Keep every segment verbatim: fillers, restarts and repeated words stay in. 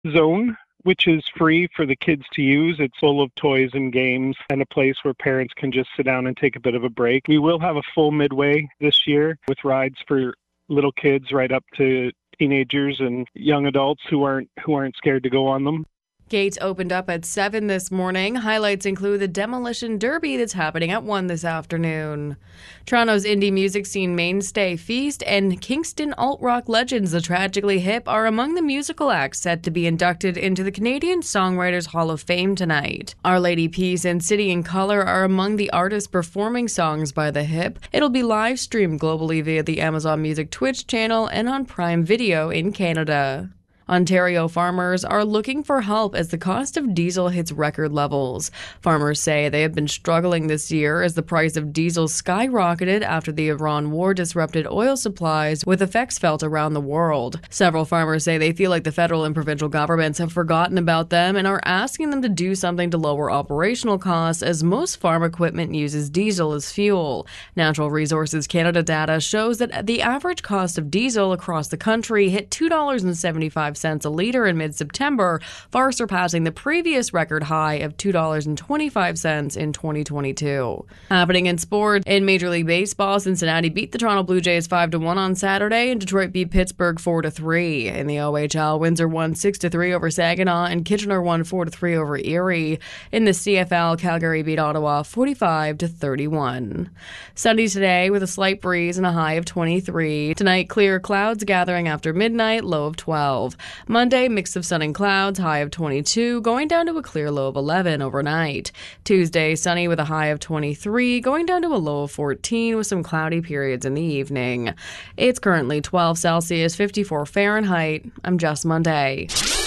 zone, which is free for the kids to use. It's full of toys and games and a place where parents can just sit down and take a bit of a break. We will have a full midway this year with rides for little kids right up to teenagers and young adults who aren't who aren't scared to go on them. Gates opened up at seven this morning. Highlights include the Demolition Derby that's happening at one this afternoon. Toronto's indie music scene mainstay Feast and Kingston alt-rock legends The Tragically Hip are among the musical acts set to be inducted into the Canadian Songwriters Hall of Fame tonight. Our Lady Peace and City in Color are among the artists performing songs by the Hip. It'll be live streamed globally via the Amazon Music Twitch channel and on Prime Video in Canada. Ontario farmers are looking for help as the cost of diesel hits record levels. Farmers say they have been struggling this year as the price of diesel skyrocketed after the Iran war disrupted oil supplies, with effects felt around the world. Several farmers say they feel like the federal and provincial governments have forgotten about them and are asking them to do something to lower operational costs, as most farm equipment uses diesel as fuel. Natural Resources Canada data shows that the average cost of diesel across the country hit two dollars and seventy-five cents a litre in mid-September, far surpassing the previous record high of two dollars and twenty-five cents in twenty twenty-two. Happening in sport, in Major League Baseball, Cincinnati beat the Toronto Blue Jays five to one on Saturday, and Detroit beat Pittsburgh four to three. In the O H L, Windsor won six to three over Saginaw, and Kitchener won four to three over Erie. In the C F L, Calgary beat Ottawa forty-five to thirty-one. Sunny today with a slight breeze and a high of twenty-three. Tonight, clear clouds gathering after midnight, low of twelve. Monday, mix of sun and clouds, high of twenty-two, going down to a clear low of eleven overnight. Tuesday, sunny with a high of twenty-three, going down to a low of fourteen with some cloudy periods in the evening. It's currently twelve Celsius, fifty-four Fahrenheit. I'm Jess Monday.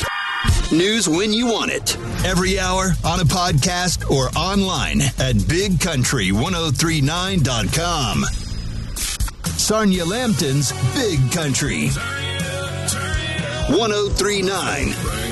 News when you want it. Every hour, on a podcast, or online at big country ten thirty-nine dot com. Sarnia Lambton's Big Country. ten thirty-nine